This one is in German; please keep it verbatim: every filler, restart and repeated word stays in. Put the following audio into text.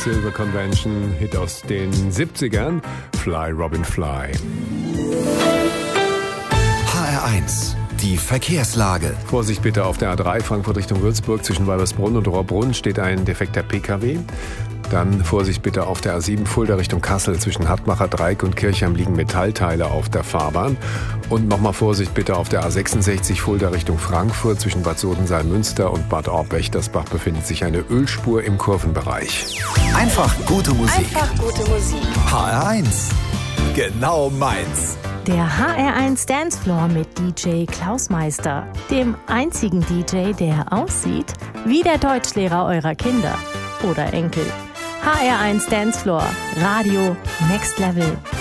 Silver Convention, Hit aus den siebzigern, Fly Robin Fly. H R eins, die Verkehrslage. Vorsicht bitte auf der A drei Frankfurt Richtung Würzburg. Zwischen Weibersbrunn und Rohrbrunn steht ein defekter P K W. Dann Vorsicht bitte auf der A sieben Fulda Richtung Kassel. Zwischen Hartmacher Dreieck und Kirchheim liegen Metallteile auf der Fahrbahn. Und nochmal Vorsicht bitte auf der A sechsundsechzig Fulda Richtung Frankfurt. Zwischen Bad Sodensalm-Münster und Bad Orb-Wächtersbach befindet sich eine Ölspur im Kurvenbereich. Einfach gute Musik. Einfach gute Musik. H R eins. Genau meins. Der H R eins Dancefloor mit D J Klaus Meister. Dem einzigen D J, der aussieht wie der Deutschlehrer eurer Kinder oder Enkel. H R eins Dancefloor. Radio Next Level.